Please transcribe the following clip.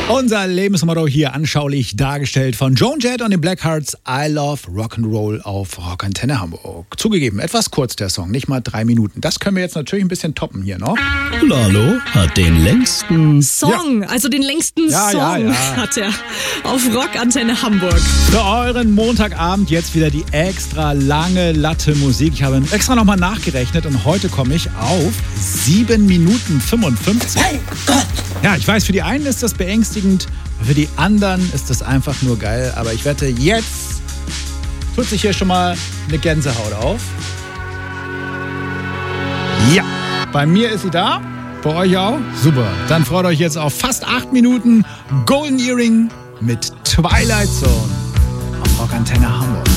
Unser Lebensmotto hier anschaulich dargestellt von Joan Jett und den Blackhearts. I love Rock'n'Roll auf Rockantenne Hamburg. Zugegeben, etwas kurz der Song, nicht mal 3 Minuten. Das können wir jetzt natürlich ein bisschen toppen hier noch. Lalo hat den längsten Song, also den längsten Song hat er auf Rockantenne Hamburg. Für euren Montagabend jetzt wieder die extra lange Latte Musik. Ich habe extra nochmal nachgerechnet und heute komme ich auf 7 Minuten 55. Mein Gott! Ja, ich weiß, für die einen ist das beängstigend, für die anderen ist das einfach nur geil. Aber ich wette, jetzt tut sich hier schon mal eine Gänsehaut auf. Ja, bei mir ist sie da. Bei euch auch? Super. Dann freut euch jetzt auf fast 8 Minuten Golden Earring mit Twilight Zone auf Rockantenne Hamburg.